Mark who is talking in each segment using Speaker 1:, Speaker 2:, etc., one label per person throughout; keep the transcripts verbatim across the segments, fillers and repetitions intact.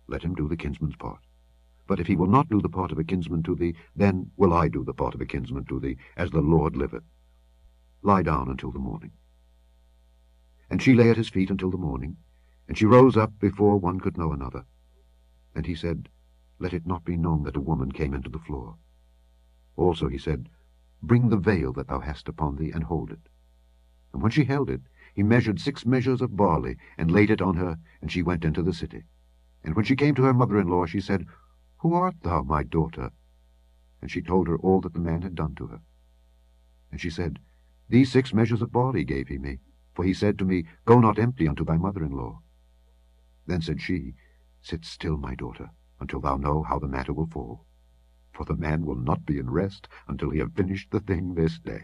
Speaker 1: let him do the kinsman's part. But if he will not do the part of a kinsman to thee, then will I do the part of a kinsman to thee, as the Lord liveth. Lie down until the morning. And she lay at his feet until the morning, and she rose up before one could know another. And he said, Let it not be known that a woman came into the floor. Also he said, Bring the veil that thou hast upon thee, and hold it. And when she held it, he measured six measures of barley, and laid it on her, and she went into the city. And when she came to her mother-in-law, she said, Who art thou, my daughter? And she told her all that the man had done to her. And she said, These six measures of barley gave he me, for he said to me, Go not empty unto thy mother-in-law. Then said she, Sit still, my daughter, until thou know how the matter will fall. For the man will not be in rest until he have finished the thing this day.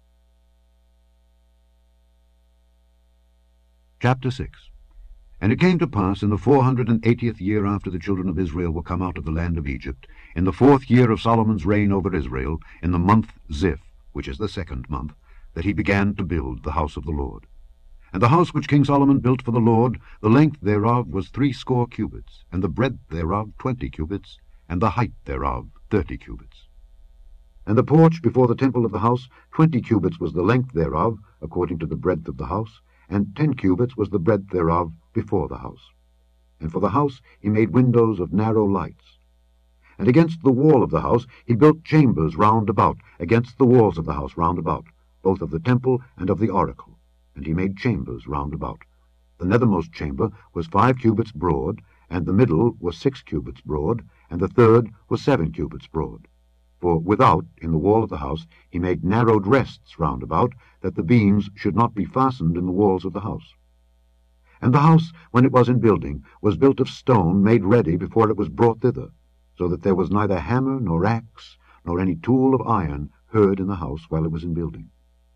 Speaker 1: Chapter six. And it came to pass in the four hundred and eightieth year after the children of Israel were come out of the land of Egypt, in the fourth year of Solomon's reign over Israel, in the month Ziph, which is the second month, that he began to build the house of the Lord. And the house which King Solomon built for the Lord, the length thereof was threescore cubits, and the breadth thereof twenty cubits, and the height thereof thirty cubits. And the porch before the temple of the house, twenty cubits was the length thereof, according to the breadth of the house, and ten cubits was the breadth thereof before the house. And for the house he made windows of narrow lights. And against the wall of the house he built chambers round about, against the walls of the house round about, both of the temple and of the oracle. And he made chambers round about. The nethermost chamber was five cubits broad, and the middle was six cubits broad, and the third was seven cubits broad. For without, in the wall of the house, he made narrowed rests round about, that the beams should not be fastened in the walls of the house. And the house, when it was in building, was built of stone made ready before it was brought thither, so that there was neither hammer nor axe, nor any tool of iron heard in the house while it was in building.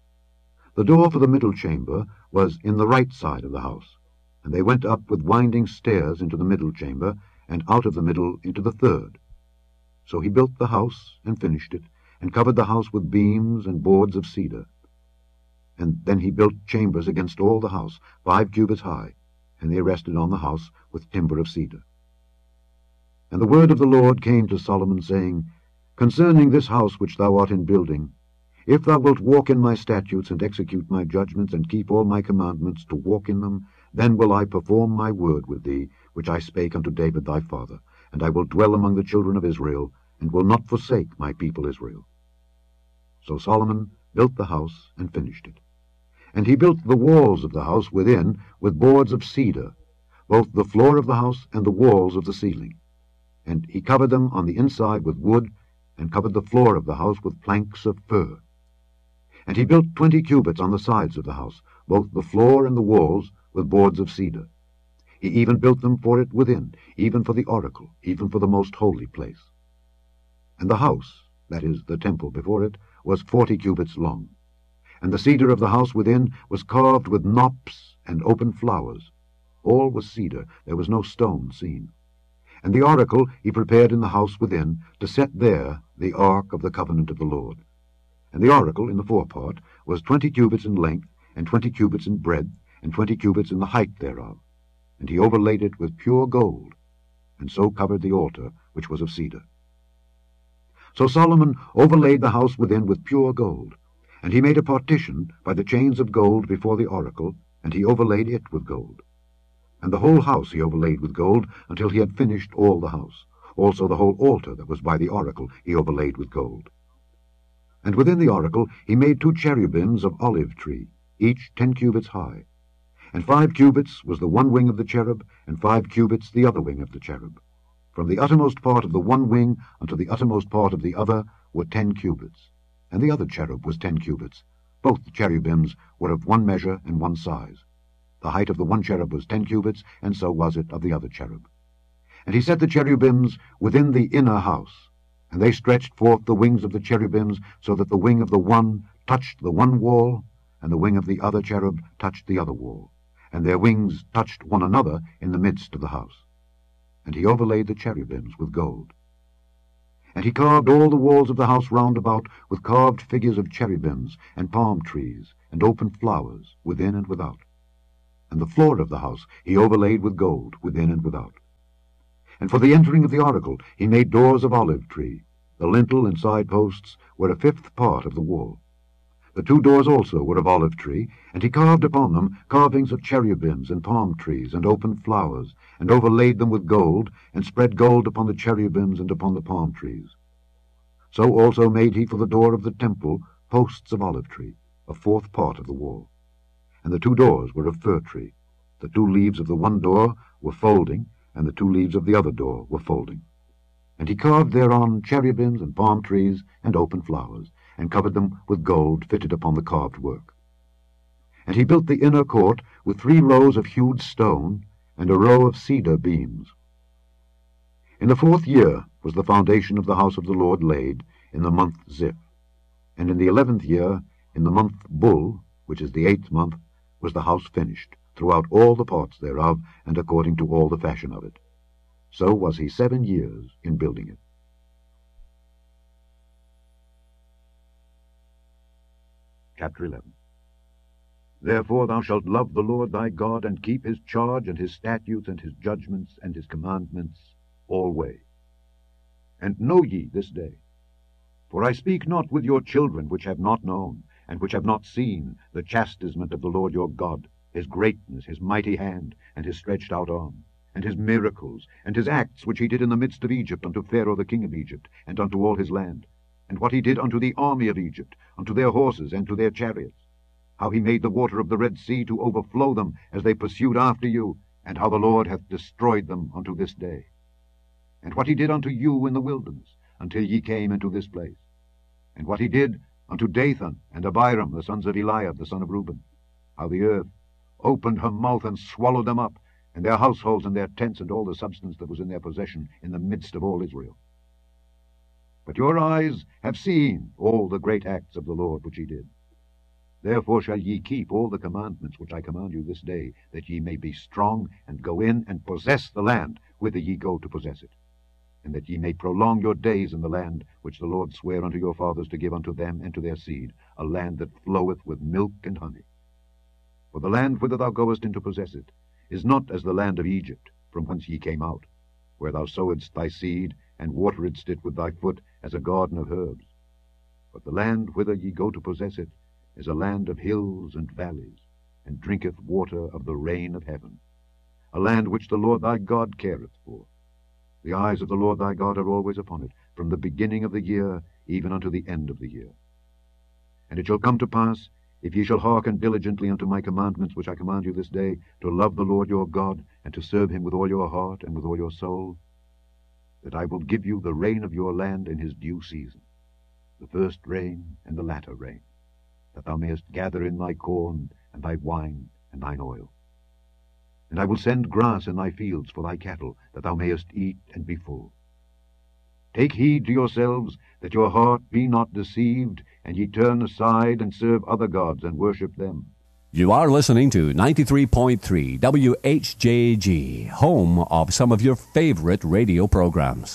Speaker 1: The door for the middle chamber was in the right side of the house, and they went up with winding stairs into the middle chamber, and out of the middle into the third. So he built the house, and finished it, and covered the house with beams and boards of cedar. And then he built chambers against all the house, five cubits high, and they rested on the house with timber of cedar. And the word of the Lord came to Solomon, saying, Concerning this house which thou art in building, if thou wilt walk in my statutes, and execute my judgments, and keep all my commandments, to walk in them, then will I perform my word with thee, which I spake unto David thy father, and I will dwell among the children of Israel, and will not forsake my people Israel. So Solomon built the house, and finished it. And he built the walls of the house within with boards of cedar, both the floor of the house and the walls of the ceiling. And he covered them on the inside with wood, and covered the floor of the house with planks of fir. And he built twenty cubits on the sides of the house, both the floor and the walls, with boards of cedar. He even built them for it within, even for the oracle, even for the most holy place. And the house, that is, the temple before it, was forty cubits long. And the cedar of the house within was carved with knops and open flowers. All was cedar, there was no stone seen. And the oracle he prepared in the house within, to set there the ark of the covenant of the Lord. And the oracle in the forepart was twenty cubits in length, and twenty cubits in breadth, and twenty cubits in the height thereof. And he overlaid it with pure gold, and so covered the altar, which was of cedar. So Solomon overlaid the house within with pure gold, and he made a partition by the chains of gold before the oracle, and he overlaid it with gold. And the whole house he overlaid with gold, until he had finished all the house. Also the whole altar that was by the oracle he overlaid with gold. And within the oracle he made two cherubims of olive tree, each ten cubits high. And five cubits was the one wing of the cherub, and five cubits the other wing of the cherub. From the uttermost part of the one wing unto the uttermost part of the other were ten cubits. And the other cherub was ten cubits. Both the cherubims were of one measure and one size. The height of the one cherub was ten cubits, and so was it of the other cherub. And he set the cherubims within the inner house, and they stretched forth the wings of the cherubims, so that the wing of the one touched the one wall, and the wing of the other cherub touched the other wall, and their wings touched one another in the midst of the house. And he overlaid the cherubims with gold. And he carved all the walls of the house round about with carved figures of cherubims, and palm trees, and open flowers, within and without. And the floor of the house he overlaid with gold, within and without. And for the entering of the oracle he made doors of olive tree. The lintel and side posts were a fifth part of the wall. The two doors also were of olive tree, and he carved upon them carvings of cherubims and palm trees and open flowers, and overlaid them with gold, and spread gold upon the cherubims and upon the palm trees. So also made he for the door of the temple posts of olive tree, a fourth part of the wall. And the two doors were of fir tree. The two leaves of the one door were folding, and the two leaves of the other door were folding. And he carved thereon cherubims and palm trees and open flowers, and covered them with gold fitted upon the carved work. And he built the inner court with three rows of hewed stone, and a row of cedar beams. In the fourth year was the foundation of the house of the Lord laid, in the month Ziph. And in the eleventh year, in the month Bul, which is the eighth month, was the house finished, throughout all the parts thereof, and according to all the fashion of it. So was he seven years in building it. Chapter eleven. Therefore thou shalt love the Lord thy God, and keep his charge, and his statutes, and his judgments, and his commandments alway. And know ye this day, for I speak not with your children which have not known, and which have not seen the chastisement of the Lord your God, his greatness, his mighty hand, and his stretched out arm, and his miracles, and his acts which he did in the midst of Egypt unto Pharaoh the king of Egypt, and unto all his land, and what he did unto the army of Egypt, unto their horses, and to their chariots, how he made the water of the Red Sea to overflow them as they pursued after you, and how the Lord hath destroyed them unto this day. And what he did unto you in the wilderness, until ye came into this place, and what he did unto Dathan and Abiram, the sons of Eliab, the son of Reuben, how the earth opened her mouth and swallowed them up, and their households and their tents and all the substance that was in their possession in the midst of all Israel. But your eyes have seen all the great acts of the Lord which he did. Therefore shall ye keep all the commandments which I command you this day, that ye may be strong, and go in and possess the land whither ye go to possess it, and that ye may prolong your days in the land which the Lord sware unto your fathers to give unto them and to their seed, a land that floweth with milk and honey. For the land whither thou goest in to possess it is not as the land of Egypt, from whence ye came out, where thou sowedst thy seed, and wateredst it with thy foot as a garden of herbs. But the land whither ye go to possess it is a land of hills and valleys, and drinketh water of the rain of heaven, a land which the Lord thy God careth for. The eyes of the Lord thy God are always upon it, from the beginning of the year even unto the end of the year. And it shall come to pass, if ye shall hearken diligently unto my commandments which I command you this day, to love the Lord your God, and to serve him with all your heart and with all your soul, that I will give you the rain of your land in his due season, the first rain and the latter rain, that thou mayest gather in thy corn, and thy wine, and thine oil. And I will send grass in thy fields for thy cattle, that thou mayest eat and be full. Take heed to yourselves, that your heart be not deceived, and ye turn aside and serve other gods, and worship them.
Speaker 2: You are listening to ninety-three point three W H J G, home of some of your favorite radio programs.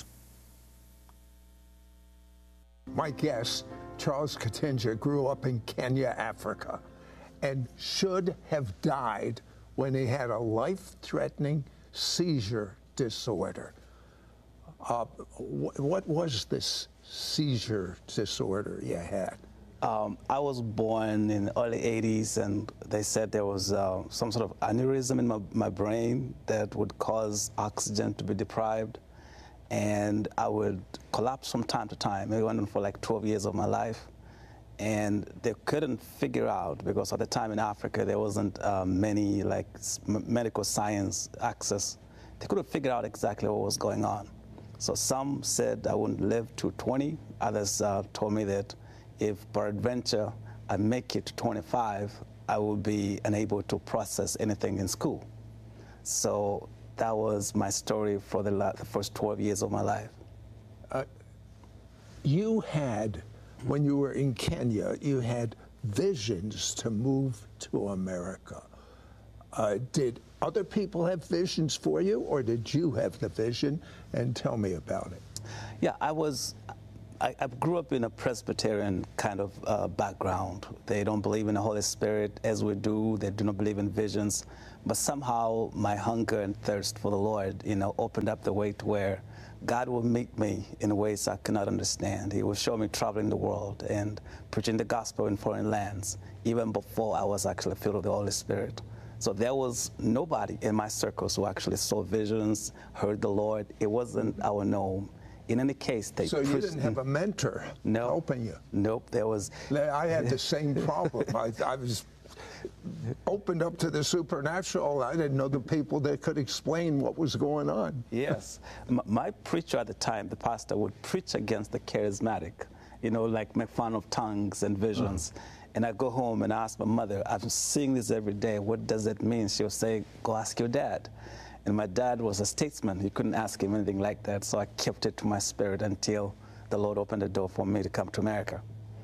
Speaker 3: My guest, Charles Katinja, grew up in Kenya, Africa, and should have died when he had a life-threatening seizure disorder. Uh, wh what was this seizure disorder you had?
Speaker 4: Um, I was born in the early eighties, and they said there was uh, some sort of aneurysm in my, my brain that would cause oxygen to be deprived, and I would collapse from time to time. It went on for like twelve years of my life, and they couldn't figure out, because at the time in Africa there wasn't uh, many like medical science access. They couldn't figure out exactly what was going on. So some said I wouldn't live to twenty. Others uh, told me that if peradventure I make it to twenty-five, I will be unable to process anything in school. So that was my story for the, la the first twelve years of my life.
Speaker 3: Uh, you had, when you were in Kenya, you had visions to move to America. Uh, did other people have visions for you, or did you have the vision? And tell me about it.
Speaker 4: Yeah, I was, I, I grew up in a Presbyterian kind of uh, background. They don't believe in the Holy Spirit as we do. They do not believe in visions. But somehow my hunger and thirst for the Lord, you know, opened up the way to where God will meet me in ways I cannot understand. He will show me traveling the world and preaching the gospel in foreign lands, even before I was actually filled with the Holy Spirit. So there was nobody in my circles who actually saw visions, heard the Lord. It wasn't our norm. In any case, they
Speaker 3: So you didn't have a mentor
Speaker 4: no,
Speaker 3: helping you?
Speaker 4: Nope, there was...
Speaker 3: I had the same problem. I, I was opened up to the supernatural. I didn't know the people that could explain what was going on.
Speaker 4: Yes. M my preacher at the time, the pastor, would preach against the charismatic, you know, like make fun of tongues and visions. Uh. And I go home and ask my mother, I'm seeing this every day. What does it mean? She'll say, go ask your dad. And my dad was a statesman. You couldn't ask him anything like that. So I kept it to my spirit until the Lord opened the door for me to come to America.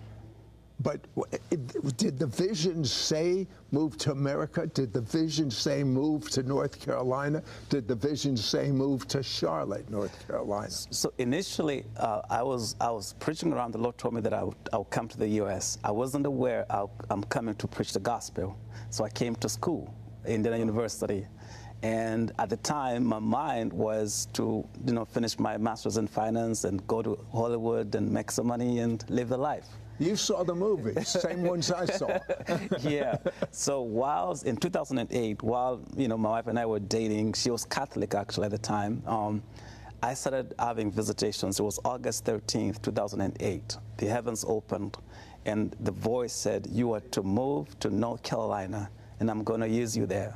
Speaker 3: But did the vision say move to America? Did the vision say move to North Carolina? Did the vision say move to Charlotte, North Carolina?
Speaker 4: So initially, uh, I was I was preaching around. The Lord told me that I would, I would come to the U S I wasn't aware I'll, I'm coming to preach the gospel. So I came to school, Indiana University. And at the time, my mind was to, you know, finish my master's in finance and go to Hollywood and make some money and live the life.
Speaker 3: You saw the movies, same ones I saw.
Speaker 4: Yeah. So while in two thousand eight, while you know my wife and I were dating, she was Catholic actually at the time. Um, I started having visitations. It was August thirteenth, two thousand eight. The heavens opened, and the voice said, "You are to move to North Carolina, and I'm going to use you there."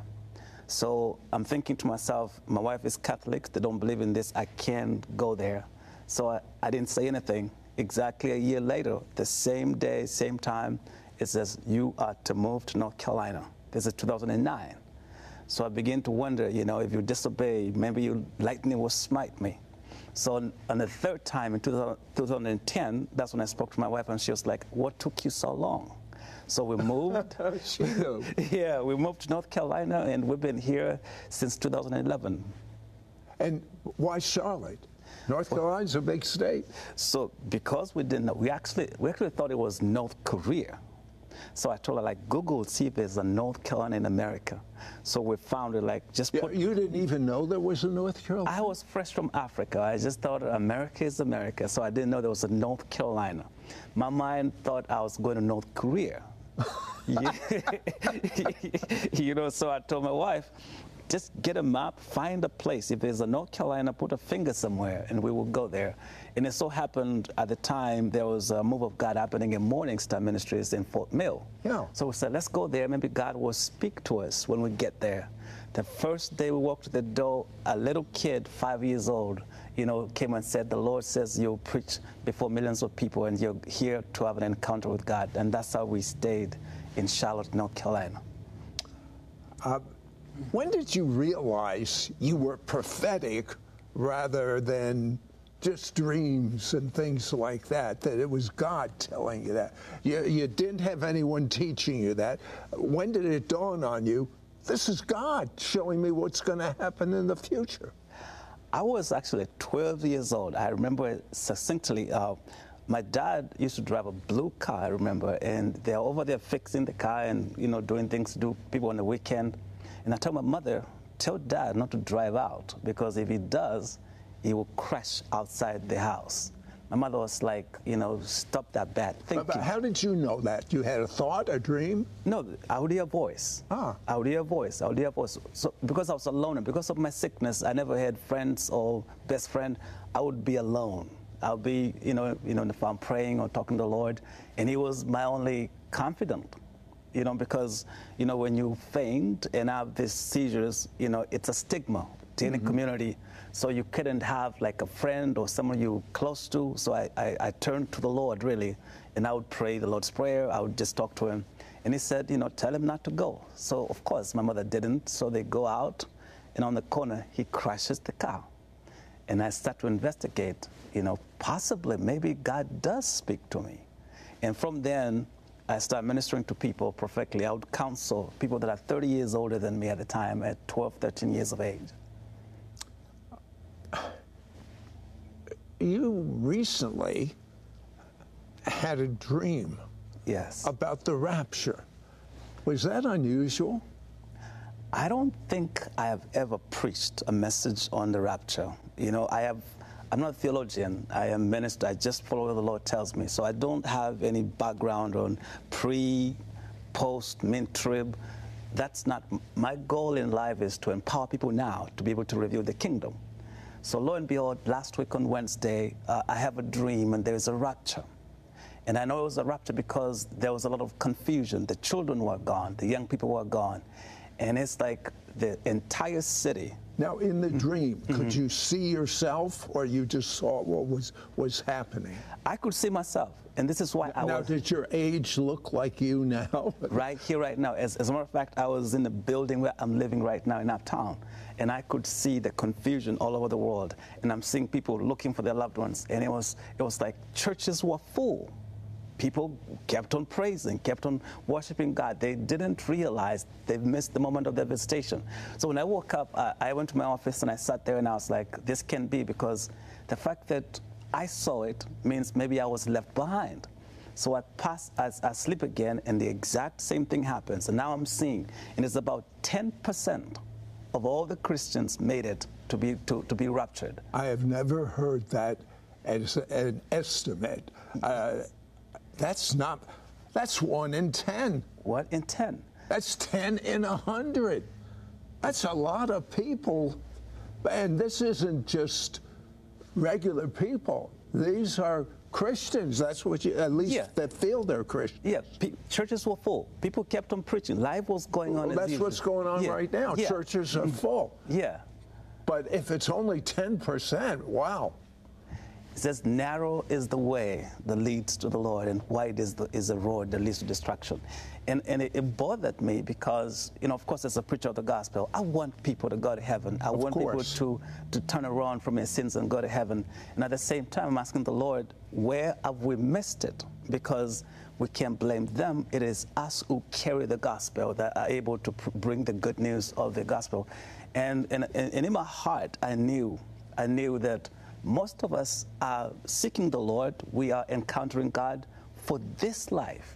Speaker 4: So I'm thinking to myself, my wife is Catholic. They don't believe in this. I can't go there. So I, I didn't say anything. Exactly a year later, the same day, same time, it says, you are to move to North Carolina. This is two thousand nine. So I began to wonder, you know, if you disobey, maybe you, lightning will smite me. So on, on the third time in two thousand ten, that's when I spoke to my wife, and she was like, what took you so long? So we moved. Yeah, we moved to North Carolina, and we've been here since two thousand eleven.
Speaker 3: And why Charlotte? North Carolina's a big state.
Speaker 4: So because we didn't know, we actually we actually thought it was North Korea. So I told her, like, Google, see if there's a North Carolina in America. So we found it, like, just
Speaker 3: yeah,
Speaker 4: put...
Speaker 3: You didn't even know there was a North Carolina?
Speaker 4: I was fresh from Africa. I just thought America is America, so I didn't know there was a North Carolina. My mind thought I was going to North Korea. You know, so I told my wife, just get a map, find a place. If there's a North Carolina, put a finger somewhere, and we will go there. And it so happened at the time there was a move of God happening in Morning Star Ministries in Fort Mill.
Speaker 3: Yeah.
Speaker 4: So we said, let's go there. Maybe God will speak to us when we get there. The first day we walked to the door, a little kid, five years old, you know, came and said, the Lord says you'll preach before millions of people, and you're here to have an encounter with God. And that's how we stayed in Charlotte, North Carolina.
Speaker 3: Uh, When did you realize you were prophetic rather than just dreams and things like that, that it was God telling you that? You, you didn't have anyone teaching you that. When did it dawn on you, this is God showing me what's going to happen in the future?
Speaker 4: I was actually twelve years old. I remember it succinctly. Uh, my dad used to drive a blue car, I remember, and they're over there fixing the car and, you know, doing things to do people on the weekend. And I told my mother, tell Dad not to drive out, because if he does, he will crash outside the house. My mother was like, you know, stop that bad thinking.
Speaker 3: But how did you know that? You had a thought, a dream?
Speaker 4: No, I would hear a voice.
Speaker 3: Ah.
Speaker 4: I would hear a voice. I would hear a voice. So because I was alone, and because of my sickness, I never had friends or best friend. I would be alone. I would be, you know, you know, if I'm praying or talking to the Lord, and He was my only confidant. You know, because, you know, when you faint and have these seizures, you know, it's a stigma to any mm-hmm. community. So you couldn't have like a friend or someone you close to. So I, I, I turned to the Lord, really, and I would pray the Lord's Prayer. I would just talk to Him. And He said, you know, tell him not to go. So, of course, my mother didn't. So they go out, and on the corner, he crashes the car. And I start to investigate, you know, possibly, maybe God does speak to me. And from then, I started ministering to people prophetically. I would counsel people that are thirty years older than me at the time, at twelve, thirteen years of age.
Speaker 3: You recently had a dream
Speaker 4: Yes.
Speaker 3: about the rapture. Was that unusual?
Speaker 4: I don't think I have ever preached a message on the rapture. You know, I have, I'm not a theologian. I am a minister. I just follow what the Lord tells me. So I don't have any background on pre, post, mid-trib. That's not, my goal in life is to empower people now to be able to reveal the kingdom. So lo and behold, last week on Wednesday, uh, I have a dream and there's a rapture. And I know it was a rapture because there was a lot of confusion. The children were gone. The young people were gone. And it's like the entire city.
Speaker 3: Now, in the dream,
Speaker 4: Mm-hmm.
Speaker 3: could you see yourself, or you just saw what was was happening?
Speaker 4: I could see myself. And this is why I
Speaker 3: now,
Speaker 4: was...
Speaker 3: did your age look like you now?
Speaker 4: Right here, right now. As, as a matter of fact, I was in the building where I'm living right now in Uptown, and I could see the confusion all over the world. And I'm seeing people looking for their loved ones. And it was, it was like churches were full. People kept on praising, kept on worshiping God. They didn't realize they've missed the moment of their visitation. So when I woke up, uh, I went to my office and I sat there and I was like, this can't be, because the fact that I saw it means maybe I was left behind. So I pass, I, I sleep again, and the exact same thing happens. And now I'm seeing, and it's about ten percent of all the Christians made it to be to, to be raptured.
Speaker 3: I have never heard that as an estimate. Uh, that's not, that's one in ten.
Speaker 4: What in ten?
Speaker 3: That's ten in a hundred. That's a lot of people. And this isn't just regular people. These are Christians. That's what you, at least
Speaker 4: Yeah.
Speaker 3: that feel they're Christians.
Speaker 4: Yeah, pe- churches were full. People kept on preaching. Life was going on.
Speaker 3: Well,
Speaker 4: as
Speaker 3: that's
Speaker 4: usual.
Speaker 3: what's going on
Speaker 4: Yeah.
Speaker 3: right now.
Speaker 4: Yeah.
Speaker 3: Churches are full.
Speaker 4: Yeah.
Speaker 3: But if it's only ten percent, wow.
Speaker 4: It says, narrow is the way that leads to the Lord, and wide is the, is the road that leads to destruction. And, and it, it bothered me because, you know, of course, as a preacher of the gospel, I want people to go to heaven. I
Speaker 3: Of
Speaker 4: want
Speaker 3: course.
Speaker 4: people to, to turn around from their sins and go to heaven. And at the same time, I'm asking the Lord, where have we missed it? Because we can't blame them. It is us who carry the gospel that are able to pr- bring the good news of the gospel. And, and, and in my heart, I knew, I knew that most of us are seeking the Lord. We are encountering God for this life.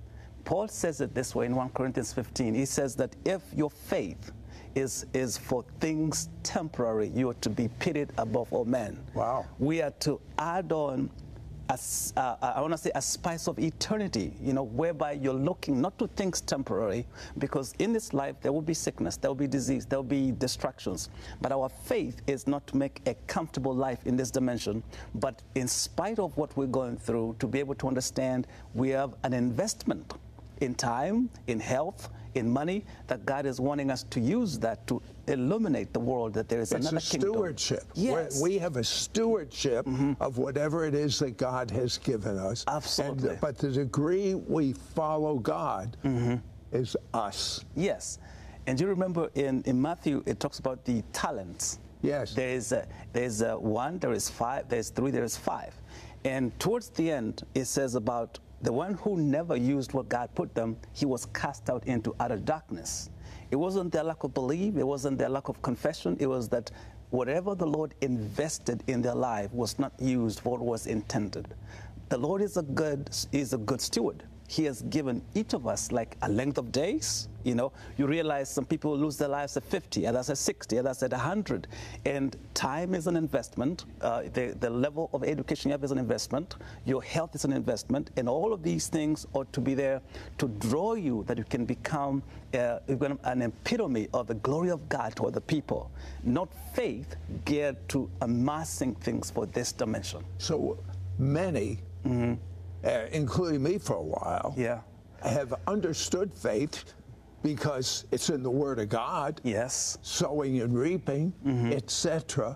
Speaker 4: Paul says it this way in First Corinthians fifteen. He says that if your faith is, is for things temporary, you are to be pitied above all men.
Speaker 3: Wow.
Speaker 4: We are to add on, a, s- uh, I want to say, a spice of eternity, you know, whereby you're looking not to things temporary, because in this life there will be sickness, there will be disease, there will be distractions. But our faith is not to make a comfortable life in this dimension, but in spite of what we're going through, to be able to understand we have an investment in time, in health, in money, that God is wanting us to use that to illuminate the world, that there is
Speaker 3: It's
Speaker 4: another
Speaker 3: a
Speaker 4: kingdom.
Speaker 3: stewardship.
Speaker 4: Yes.
Speaker 3: We we have a stewardship of whatever it is that God has given us.
Speaker 4: Absolutely.
Speaker 3: And, but the degree we follow God is us.
Speaker 4: Yes. And you remember in, in Matthew, it talks about the talents.
Speaker 3: Yes.
Speaker 4: There is a, there is a one, there is five, there is three, there is five. And towards the end, it says about the one who never used what God put them, he was cast out into utter darkness. It wasn't their lack of belief, it wasn't their lack of confession, it was that whatever the Lord invested in their life was not used for what was intended. The Lord is a good, is a good steward. He has given each of us like a length of days. You know, you realize some people lose their lives at fifty, others at sixty, others at one hundred. And time is an investment. Uh, the, the level of education you have is an investment. Your health is an investment. And all of these things ought to be there to draw you that you can become uh, an epitome of the glory of God to other people. Not faith geared to amassing things for this dimension.
Speaker 3: So many, uh, including me for a while,
Speaker 4: Yeah.
Speaker 3: have understood faith because it's in the Word of God.
Speaker 4: Yes.
Speaker 3: Sowing and reaping, et cetera.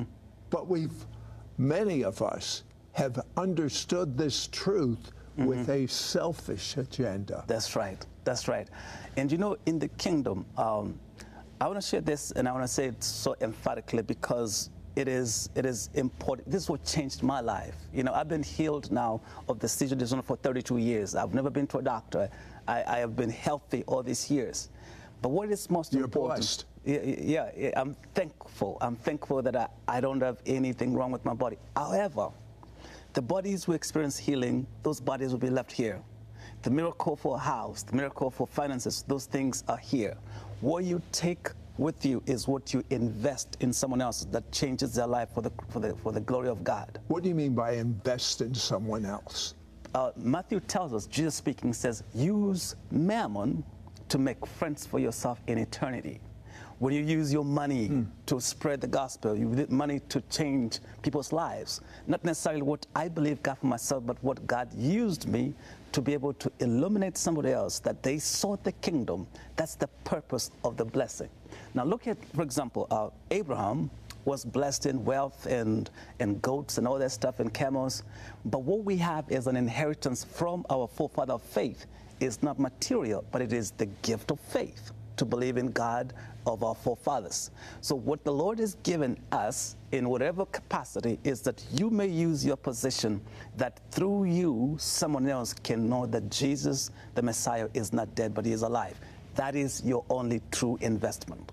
Speaker 3: But we've, many of us have understood this truth with a selfish agenda.
Speaker 4: That's right. That's right. And you know, in the kingdom, um, I want to share this, and I want to say it so emphatically because it is it is important. This is what changed my life. You know, I've been healed now of the seizure disorder for thirty-two years. I've never been to a doctor. I, I have been healthy all these years. But what is most
Speaker 3: You're
Speaker 4: important?
Speaker 3: blessed.
Speaker 4: Yeah, yeah, yeah, I'm thankful. I'm thankful that I, I don't have anything wrong with my body. However, The bodies who experience healing, those bodies will be left here. The miracle for a house, the miracle for finances, those things are here. What you take with you is what you invest in someone else that changes their life for the, for the, for the glory of God.
Speaker 3: What do you mean by invest in someone else?
Speaker 4: Uh, Matthew tells us, Jesus speaking says, use mammon to make friends for yourself in eternity. When you use your money mm. to spread the gospel, you use money to change people's lives. Not necessarily what I believe God for myself, but what God used me to be able to illuminate somebody else, that they saw the kingdom. That's the purpose of the blessing. Now look at, for example, uh, Abraham was blessed in wealth and, and goats and all that stuff and camels. But what we have is an inheritance from our forefather of faith. Is not material, but it is the gift of faith to believe in God of our forefathers. So what the Lord has given us in whatever capacity is that you may use your position, that through you, someone else can know that Jesus, the Messiah, is not dead, but he is alive. That is your only true investment.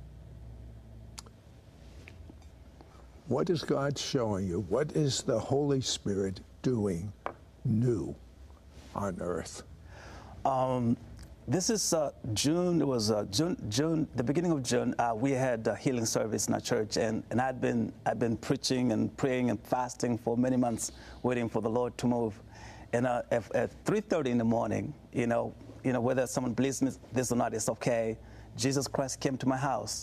Speaker 3: What is God showing you? What is the Holy Spirit doing new on earth?
Speaker 4: Um, this is uh, June. It was uh, June. June, the beginning of June. Uh, we had a healing service in our church, and and I'd been I'd been preaching and praying and fasting for many months, waiting for the Lord to move. And uh, at, at three thirty in the morning, you know, you know, whether someone believes me this or not, it's okay. Jesus Christ came to my house,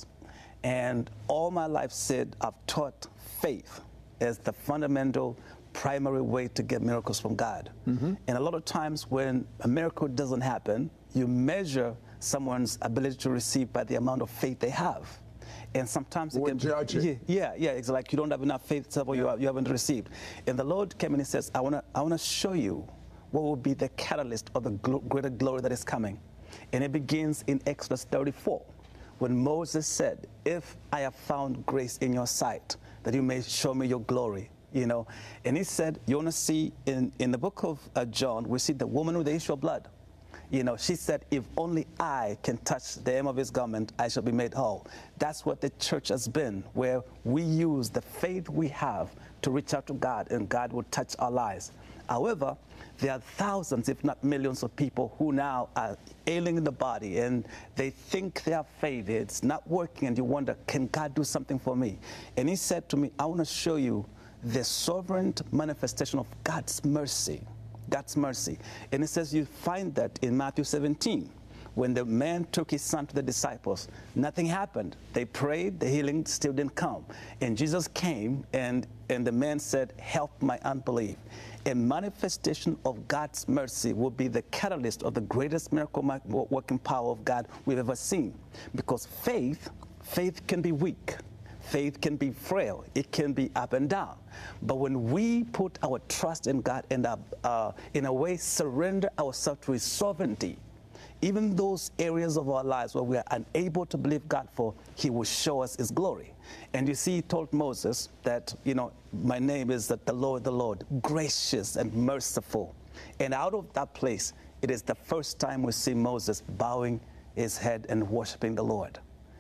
Speaker 4: and all my life said I've taught faith as the fundamental, primary way to get miracles from God. Mm-hmm. And a lot of times when a miracle doesn't happen, you measure someone's ability to receive by the amount of faith they have. And sometimes it
Speaker 3: We're
Speaker 4: can
Speaker 3: judging.
Speaker 4: Yeah, yeah, yeah, it's like you don't have enough faith, so you, you haven't received. And the Lord came and he says, I want to I want to show you what will be the catalyst of the gl- greater glory that is coming. And it begins in Exodus thirty-four, when Moses said, if I have found grace in your sight, that you may show me your glory. You know, and he said, you want to see in, in the book of uh, John, we see the woman with the issue of blood. You know, she said, if only I can touch the hem of his garment, I shall be made whole. That's what the church has been, where we use the faith we have to reach out to God, and God will touch our lives. However, there are thousands, if not millions of people who now are ailing in the body, and they think they have faith, it's not working, and you wonder, can God do something for me? And he said to me, I want to show you the sovereign manifestation of God's mercy. God's mercy. And it says you find that in Matthew seventeen. When the man took his son to the disciples, nothing happened. They prayed, the healing still didn't come. And Jesus came, and, and the man said, help my unbelief. A manifestation of God's mercy will be the catalyst of the greatest miracle working power of God we've ever seen. Because faith, faith can be weak. Faith can be frail. It can be up and down. But when we put our trust in God and uh, uh, in a way surrender ourselves to his sovereignty, even those areas of our lives where we are unable to believe God for, he will show us his glory. And you see, he told Moses that, you know, my name is that the Lord, the Lord, gracious and merciful. And out of that place, it is the first time we see Moses bowing his head and worshiping the Lord.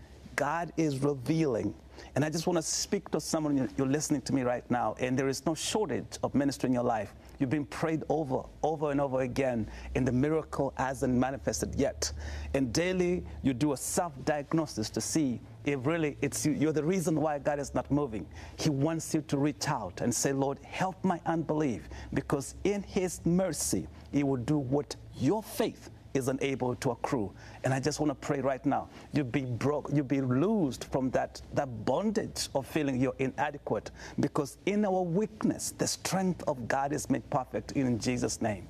Speaker 4: God is revealing. And I just want to speak to someone, you're listening to me right now, and there is no shortage of ministry in your life. You've been prayed over, over and over again, and the miracle hasn't manifested yet. And daily, you do a self-diagnosis to see if really it's you, you're the reason why God is not moving. He wants you to reach out and say, Lord, help my unbelief, because in his mercy, he will do what your faith is unable to accrue. And I just want to pray right now, you be broke, you be loosed from that, that bondage of feeling you're inadequate, because in our weakness, the strength of God is made perfect in Jesus' name.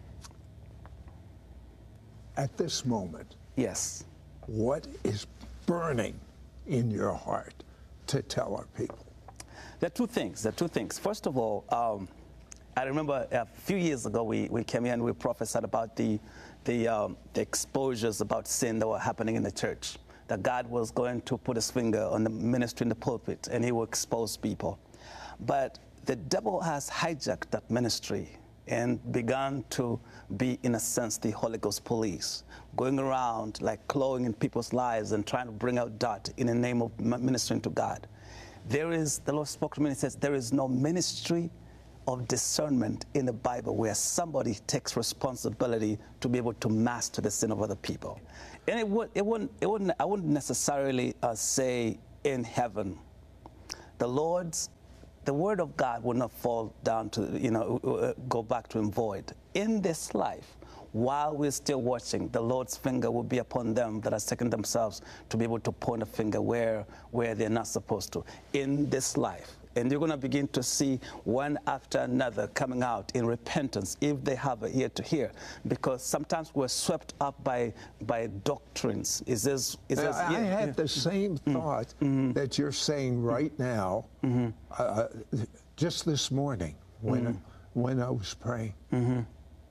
Speaker 3: At this moment,
Speaker 4: yes,
Speaker 3: what is burning in your heart to tell our people?
Speaker 4: There are two things. There are two things. First of all, um, I remember a few years ago we, we came here and we prophesied about the the, um, the exposures about sin that were happening in the church, that God was going to put his finger on the ministry in the pulpit and he will expose people. But the devil has hijacked that ministry and begun to be, in a sense, the Holy Ghost police, going around like clawing in people's lives and trying to bring out dirt in the name of ministering to God. There is, the Lord spoke to me and says, there is no ministry of discernment in the Bible where somebody takes responsibility to be able to master the sin of other people. And it, would, it, wouldn't, it wouldn't, I wouldn't necessarily uh, say in heaven. The Lord's, the word of God will not fall down to, you know, uh, go back to him void. In this life, while we're still watching, the Lord's finger will be upon them that are taking themselves to be able to point a finger where, where they're not supposed to. In this life. And you're going to begin to see one after another coming out in repentance if they have an ear to hear. Because sometimes we're swept up by by doctrines. Is this, is this,
Speaker 3: I,
Speaker 4: yeah,
Speaker 3: I had
Speaker 4: yeah.
Speaker 3: the same thought mm-hmm. that you're saying right now, mm-hmm. uh, just this morning when, mm-hmm. I, when I was praying.
Speaker 4: Mm-hmm.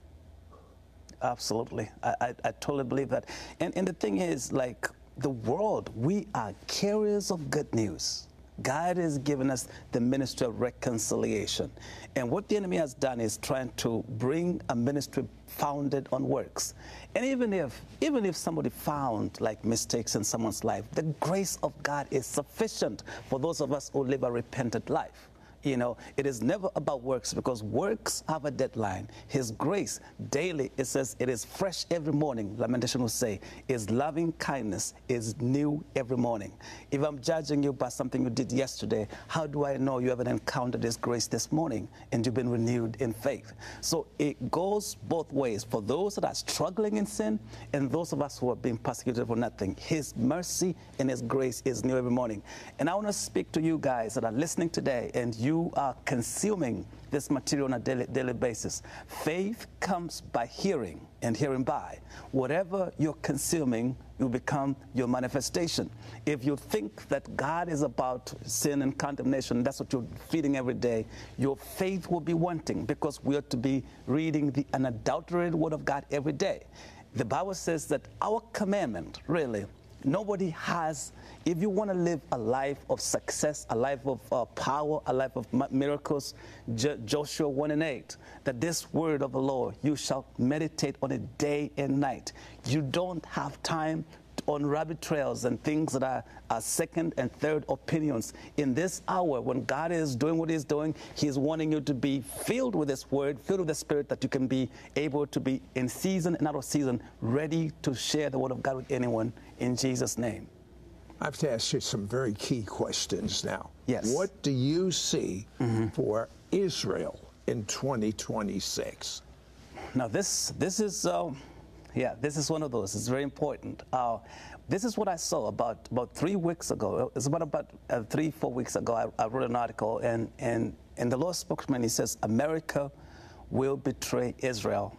Speaker 4: Absolutely. I, I, I totally believe that. And, and the thing is, like, the world, we are carriers of good news. God has given us the ministry of reconciliation. And what the enemy has done is trying to bring a ministry founded on works. And even if, even if somebody found like mistakes in someone's life, the grace of God is sufficient for those of us who live a repentant life. You know, it is never about works because works have a deadline. His grace daily, it says it is fresh every morning. Lamentation will say, his loving kindness is new every morning. If I'm judging you by something you did yesterday, how do I know you haven't encountered his grace this morning and you've been renewed in faith? So it goes both ways. For those that are struggling in sin and those of us who are being persecuted for nothing, his mercy and his grace is new every morning. And I want to speak to you guys that are listening today and you You are consuming this material on a daily, daily basis. Faith comes by hearing and hearing by. Whatever you're consuming will become your manifestation. If you think that God is about sin and condemnation, that's what you're feeding every day, your faith will be wanting because we are to be reading the unadulterated word of God every day. The Bible says that our commandment, really, nobody has, if you want to live a life of success, a life of uh, power, a life of miracles, Jo- Joshua one and eight, that this word of the Lord, you shall meditate on it day and night. You don't have time on rabbit trails and things that are, are second and third opinions. In this hour, when God is doing what he's doing, he's wanting you to be filled with this word, filled with the Spirit, that you can be able to be in season and out of season, ready to share the word of God with anyone in Jesus' name.
Speaker 3: I have to ask you some very key questions now.
Speaker 4: Yes.
Speaker 3: What do you see mm-hmm. for Israel in twenty twenty-six?
Speaker 4: Now, this this is, uh, yeah, this is one of those. It's very important. Uh, this is what I saw about, about three weeks ago. It's about, about uh, three, four weeks ago. I, I wrote an article, and, and, and the Lord spokesman, he says, America will betray Israel,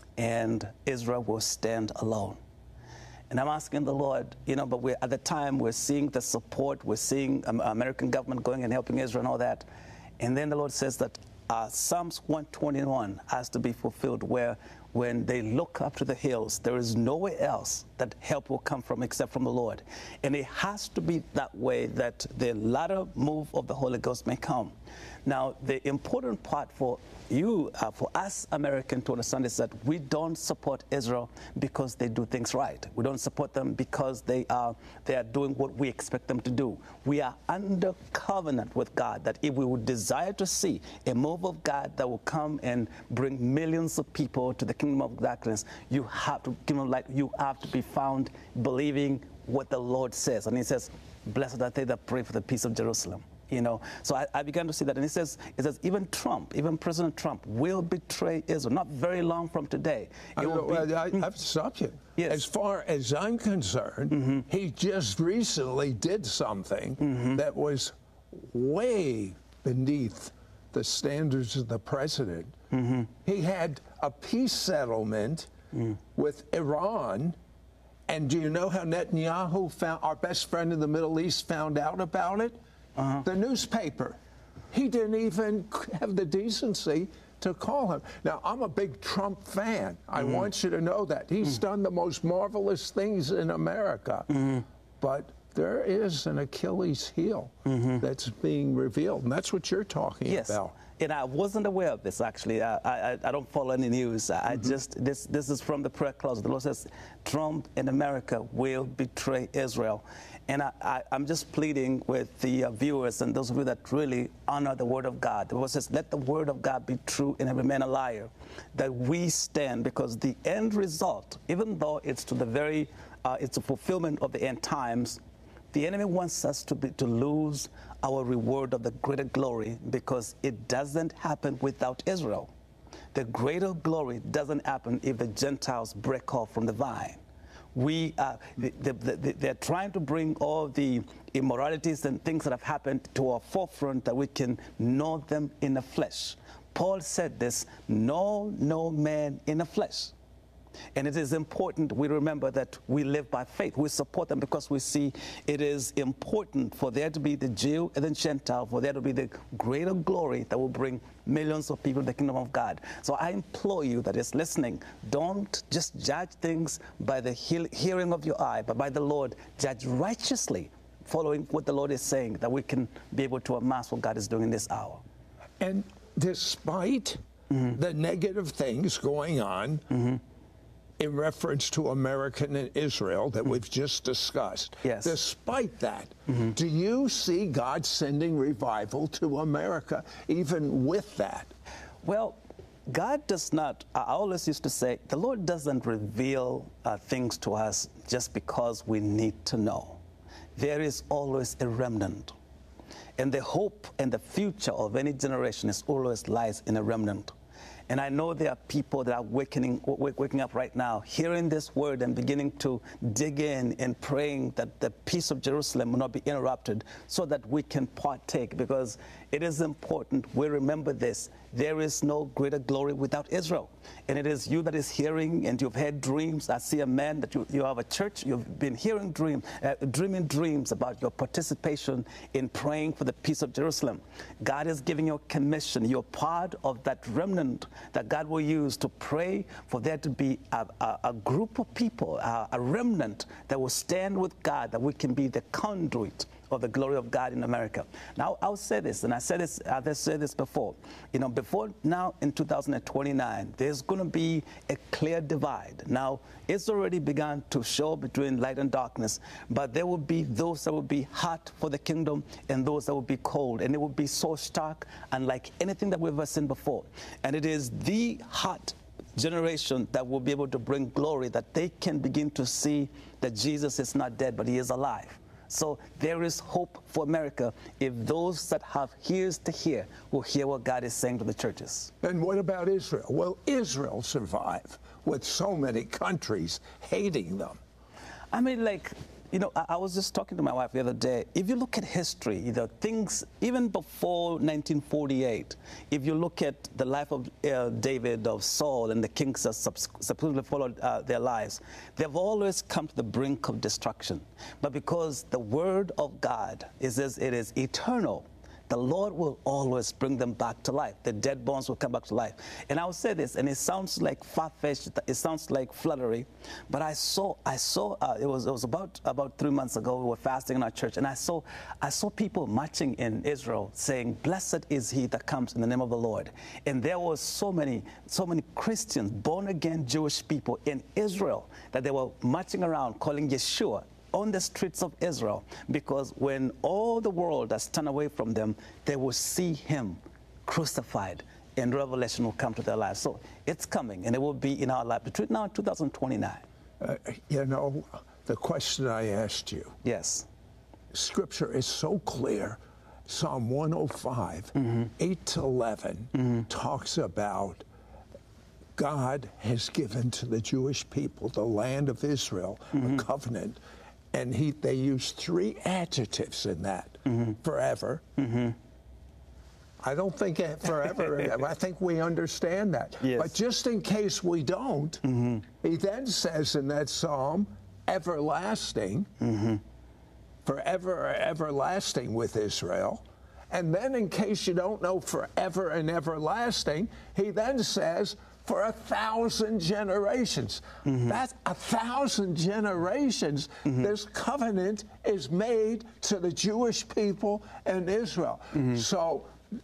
Speaker 4: and Israel will stand alone. And I'm asking the Lord, you know, but we're, at the time, we're seeing the support, we're seeing um, American government going and helping Israel and all that. And then the Lord says that uh, Psalms one twenty-one has to be fulfilled, where when they look up to the hills, there is nowhere else that help will come from except from the Lord. And it has to be that way that the latter move of the Holy Ghost may come. Now, the important part for you, uh, for us Americans to understand is that we don't support Israel because they do things right. We don't support them because they are, they are doing what we expect them to do. We are under covenant with God that if we would desire to see a move of God that will come and bring millions of people to the kingdom of darkness, you have to, kingdom of light, you have to be found believing what the Lord says. And he says, blessed are they that pray for the peace of Jerusalem. You know, so I, I began to see that, and it says, it says even Trump, even President Trump will betray Israel. Not very long from today. It
Speaker 3: I,
Speaker 4: will
Speaker 3: well,
Speaker 4: be,
Speaker 3: I, I have to stop you.
Speaker 4: Yes.
Speaker 3: As far as I'm concerned, mm-hmm. he just recently did something mm-hmm. that was way beneath the standards of the president. Mm-hmm. He had a peace settlement mm. with Iran. And do you know how Netanyahu found, our best friend in the Middle East, found out about it? Uh-huh. The newspaper. He didn't even have the decency to call him. Now, I'm a big Trump fan. I mm-hmm. want you to know that. He's mm-hmm. done the most marvelous things in America. Mm-hmm. But there is an Achilles heel mm-hmm. that's being revealed, and that's what you're talking
Speaker 4: yes.
Speaker 3: about.
Speaker 4: And I wasn't aware of this, actually. I, I, I don't follow any news. I mm-hmm. just, this, this is from the prayer closet. The Lord says, Trump and America will betray Israel. And I, I, I'm just pleading with the uh, viewers and those of you that really honor the Word of God. The Lord says, let the Word of God be true and every man a liar, that we stand, because the end result, even though it's to the very, uh, it's a fulfillment of the end times, the enemy wants us to be, to lose our reward of the greater glory, because it doesn't happen without Israel. The greater glory doesn't happen if the Gentiles break off from the vine. We, uh, the, the, the, they're trying to bring all the immoralities and things that have happened to our forefront that we can know them in the flesh. Paul said this, know no man in the flesh. And it is important we remember that we live by faith. We support them because we see it is important for there to be the Jew and the Gentile, for there to be the greater glory that will bring millions of people to the kingdom of God. So I implore you that is listening, don't just judge things by the he hearing of your eye, but by the Lord, judge righteously, following what the Lord is saying, that we can be able to amass what God is doing in this hour.
Speaker 3: And despite mm-hmm. the negative things going on, mm-hmm. in reference to America and Israel that mm-hmm. we've just discussed.
Speaker 4: Yes.
Speaker 3: Despite that, mm-hmm. do you see God sending revival to America even with that?
Speaker 4: Well, God does not, I always used to say, the Lord doesn't reveal uh, things to us just because we need to know. There is always a remnant. And the hope and the future of any generation is always lies in a remnant. And I know there are people that are waking, waking up right now, hearing this word and beginning to dig in and praying that the peace of Jerusalem will not be interrupted, so that we can partake, because it is important we remember this. There is no greater glory without Israel. And it is you that is hearing, and you've had dreams. I see a man that you, you have a church, you've been hearing dream, uh, dreaming dreams about your participation in praying for the peace of Jerusalem. God is giving you a commission. You're part of that remnant that God will use to pray for there to be a, a, a group of people, a, a remnant that will stand with God, that we can be the conduit of the glory of God in America. Now, I'll say this, and I said this, I've said this before. You know, before now in two thousand twenty-nine, there's going to be a clear divide. Now, it's already begun to show between light and darkness, but there will be those that will be hot for the kingdom and those that will be cold, and it will be so stark, unlike anything that we've ever seen before. And it is the hot generation that will be able to bring glory, that they can begin to see that Jesus is not dead, but he is alive. So there is hope for America if those that have ears to hear will hear what God is saying to the churches.
Speaker 3: And what about Israel? Will Israel survive with so many countries hating them?
Speaker 4: I mean, like, you know, I, I was just talking to my wife the other day. If you look at history, you know, things, even before nineteen forty-eight, if you look at the life of uh, David, of Saul, and the kings that supposedly followed uh, their lives, they've always come to the brink of destruction. But because the word of God is as it is eternal, the Lord will always bring them back to life. The dead bones will come back to life. And I'll say this, and it sounds like far-fetched, it sounds like flattery, but I saw, I saw, uh, it was, it was about, about three months ago, we were fasting in our church, and I saw, I saw people marching in Israel saying, blessed is he that comes in the name of the Lord. And there was so many, so many Christians, born-again Jewish people in Israel, that they were marching around calling Yeshua on the streets of Israel, because when all the world has turned away from them, they will see him crucified, and revelation will come to their lives. So it's coming, and it will be in our life between now and two thousand twenty-nine.
Speaker 3: Uh, you know, the question I asked you.
Speaker 4: Yes.
Speaker 3: Scripture is so clear. Psalm one oh five, mm-hmm. eight to eleven, mm-hmm. talks about God has given to the Jewish people, the land of Israel, mm-hmm. a covenant. And he, they use three adjectives in that. Mm-hmm. Forever. Mm-hmm. I don't think forever. I think we understand that.
Speaker 4: Yes.
Speaker 3: But just in case we don't, mm-hmm. he then says in that psalm, everlasting, mm-hmm. forever or everlasting with Israel. And then in case you don't know forever and everlasting, he then says, for a thousand generations. Mm-hmm. That's a thousand generations. Mm-hmm. This covenant is made to the Jewish people and Israel. Mm-hmm. So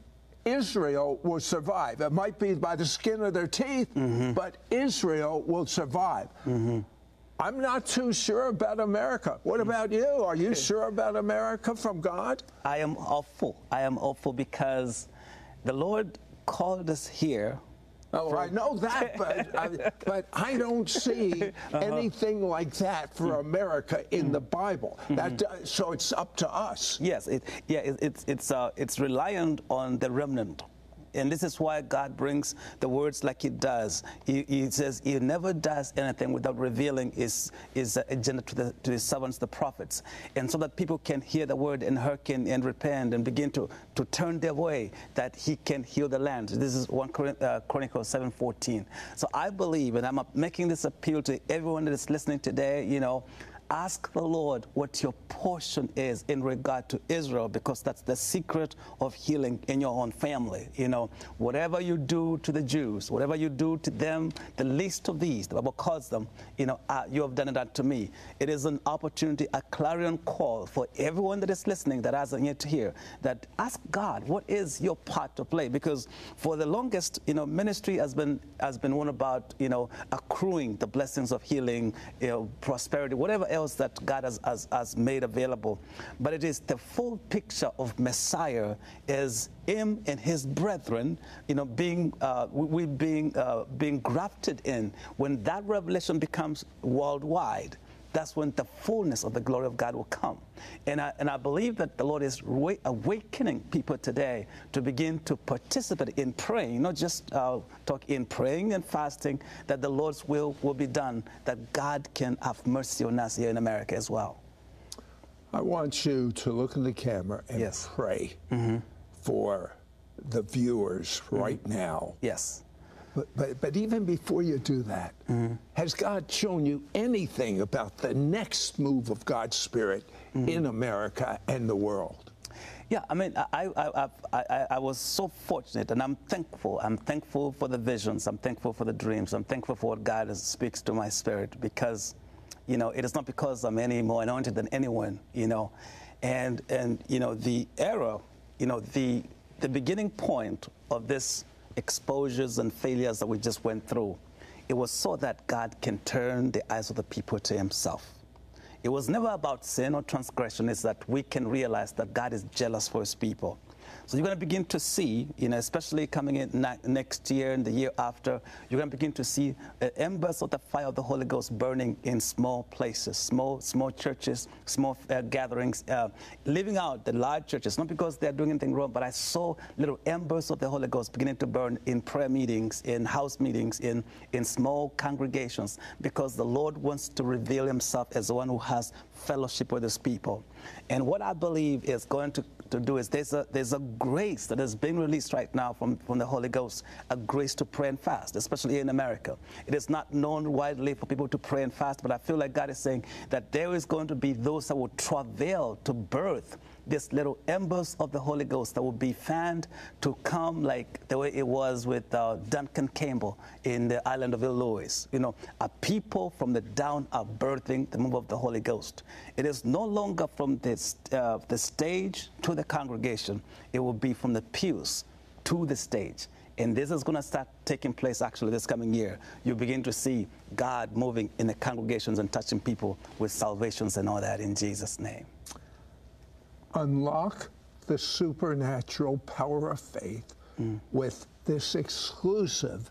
Speaker 3: Israel will survive. It might be by the skin of their teeth, mm-hmm. but Israel will survive. Mm-hmm. I'm not too sure about America. What about you? Are you sure about America from God?
Speaker 4: I am hopeful. I am hopeful because the Lord called us here.
Speaker 3: Oh, for... I know that, but I, but I don't see uh-huh. anything like that for mm. America in mm. the Bible. Mm-hmm. That uh, so it's up to us.
Speaker 4: Yes, it, yeah, it, it's it's uh, it's reliant on the remnant. And this is why God brings the words like he does. He, he says he never does anything without revealing his, his agenda to, the, to his servants, the prophets. And so that people can hear the word and hearken and repent and begin to, to turn their way, that he can heal the land. This is First Chronicles seven fourteen. So I believe, and I'm making this appeal to everyone that is listening today, you know, ask the Lord what your portion is in regard to Israel, because that's the secret of healing in your own family. You know, whatever you do to the Jews, whatever you do to them, the least of these, the Bible calls them, you know, uh, you have done it unto me. It is an opportunity, a clarion call for everyone that is listening that hasn't yet to hear, that ask God, what is your part to play? Because for the longest, you know, ministry has been has been one about, you know, accruing the blessings of healing, you know, prosperity, whatever else that God has, has, has made available. But it is the full picture of Messiah as him and his brethren, you know, being uh, we being uh, being grafted in. When that revelation becomes worldwide, that's when the fullness of the glory of God will come. And I, and I believe that the Lord is awakening people today to begin to participate in praying, not just uh, talk in praying and fasting, that the Lord's will will be done, that God can have mercy on us here in America as well.
Speaker 3: I want you to look in the camera and
Speaker 4: yes.
Speaker 3: pray mm-hmm. for the viewers mm-hmm. right now.
Speaker 4: Yes.
Speaker 3: But, but, but even before you do that, mm-hmm. has God shown you anything about the next move of God's Spirit mm-hmm. in America and the world?
Speaker 4: Yeah, I mean, I, I, I, I, I was so fortunate, and I'm thankful. I'm thankful for the visions. I'm thankful for the dreams. I'm thankful for what God speaks to my spirit, because, you know, it is not because I'm any more anointed than anyone, you know. And, and you know, the era, you know, the, the beginning point of this exposures and failures that we just went through, it was so that God can turn the eyes of the people to himself. It was never about sin or transgression. It's that we can realize that God is jealous for his people. So you're going to begin to see, you know, especially coming in next year and the year after, you're going to begin to see uh, embers of the fire of the Holy Ghost burning in small places, small small churches, small uh, gatherings, uh, living out the large churches, not because they're doing anything wrong, but I saw little embers of the Holy Ghost beginning to burn in prayer meetings, in house meetings, in, in small congregations, because the Lord wants to reveal himself as the one who has fellowship with his people. And what I believe is going to to do is there's a there's a grace that is being released right now from, from the Holy Ghost, a grace to pray and fast, especially in America. It is not known widely for people to pray and fast, but I feel like God is saying that there is going to be those that will travail to birth this little embers of the Holy Ghost that will be fanned to come like the way it was with uh, Duncan Campbell in the island of Illinois. You know, a people from the down are birthing the move of the Holy Ghost. It is no longer from this, uh, the stage to the congregation. It will be from the pews to the stage. And this is going to start taking place actually this coming year. You begin to see God moving in the congregations and touching people with salvations and all that in Jesus' name.
Speaker 3: Unlock the supernatural power of faith mm. with this exclusive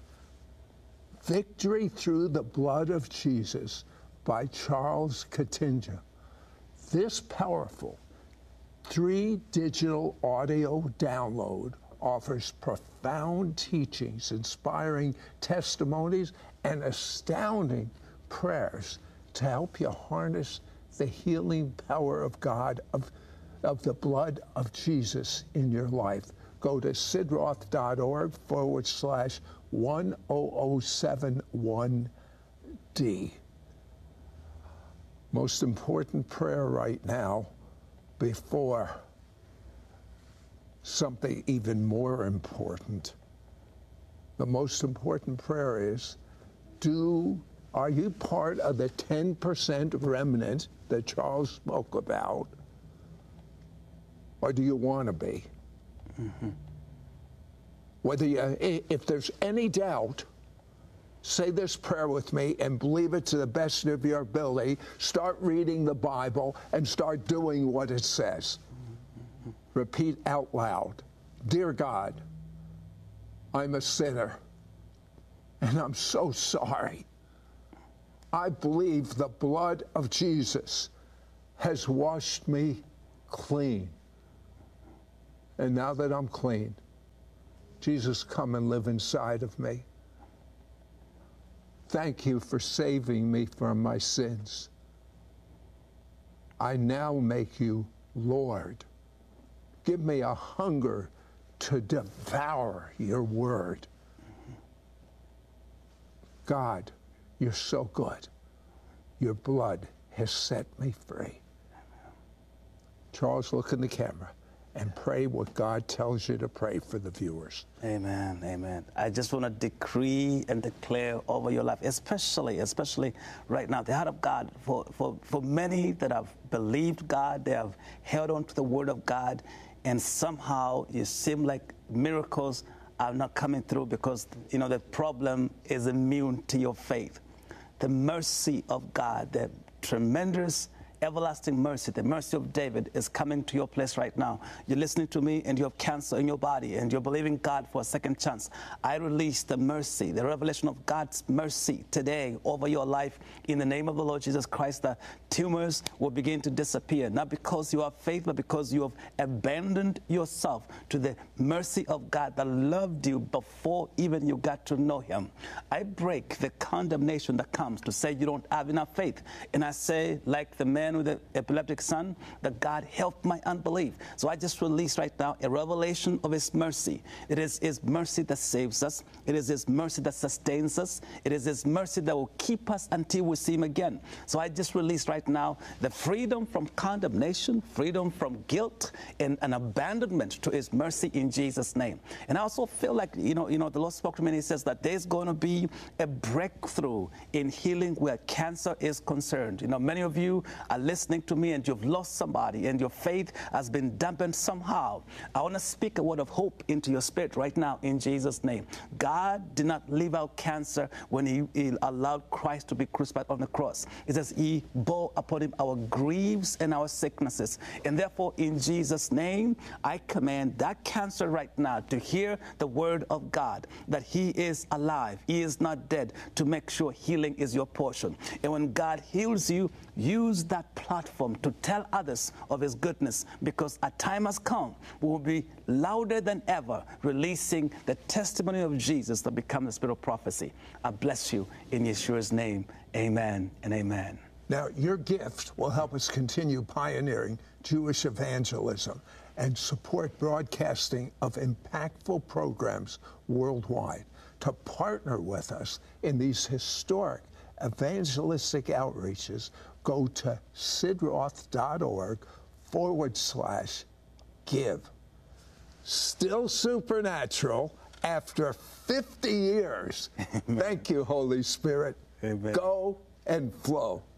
Speaker 3: Victory Through the Blood of Jesus by Charles Katinja. This powerful three digital audio download offers profound teachings, inspiring testimonies, and astounding prayers to help you harness the healing power of God, of of the blood of Jesus in your life. Go to sidroth.org forward slash 10071D. Most important prayer right now before something even more important. The most important prayer is, do, are you part of the ten percent remnant that Charles spoke about? Or do you want to be? Mm-hmm. Whether you, if there's any doubt, say this prayer with me and believe it to the best of your ability. Start reading the Bible and start doing what it says. Mm-hmm. Repeat out loud. Dear God, I'm a sinner, and I'm so sorry. I believe the blood of Jesus has washed me clean. And now that I'm clean, Jesus, come and live inside of me. Thank you for saving me from my sins. I now make you Lord. Give me a hunger to devour your word. God, you're so good. Your blood has set me free. Charles, look in the camera and pray what God tells you to pray for the viewers.
Speaker 4: Amen, amen. I just want to decree and declare over your life, especially, especially right now, the heart of God, for, for, for many that have believed God, they have held on to the word of God, and somehow it seems like miracles are not coming through because, you know, the problem is immune to your faith. The mercy of God, the tremendous everlasting mercy, the mercy of David is coming to your place right now. You're listening to me and you have cancer in your body and you're believing God for a second chance. I release the mercy, the revelation of God's mercy today over your life in the name of the Lord Jesus Christ. The tumors will begin to disappear, not because you have faith, but because you have abandoned yourself to the mercy of God that loved you before even you got to know him. I break the condemnation that comes to say you don't have enough faith. And I say, like the man with the epileptic son, that God helped my unbelief. So I just release right now a revelation of his mercy. It is his mercy that saves us. It is his mercy that sustains us. It is his mercy that will keep us until we see him again. So I just release right now the freedom from condemnation, freedom from guilt, and an abandonment to his mercy in Jesus' name. And I also feel like, you know, you know, the Lord spoke to me and he says that there's going to be a breakthrough in healing where cancer is concerned. You know, many of you are listening to me and you've lost somebody and your faith has been dampened somehow. I want to speak a word of hope into your spirit right now in Jesus' name. God did not leave out cancer when he, he allowed Christ to be crucified on the cross. It says he bore upon him our griefs and our sicknesses. And therefore, in Jesus' name, I command that cancer right now to hear the word of God, that he is alive, he is not dead, to make sure healing is your portion. And when God heals you, use that platform to tell others of his goodness, because a time has come we will be louder than ever releasing the testimony of Jesus that becomes the spirit of prophecy. I bless you in Yeshua's name. Amen and amen.
Speaker 3: Now, your gift will help us continue pioneering Jewish evangelism and support broadcasting of impactful programs worldwide. To partner with us in these historic evangelistic outreaches, go to sidroth.org forward slash give. Still supernatural after fifty years. Amen. Thank you, Holy Spirit.
Speaker 4: Amen.
Speaker 3: Go and flow.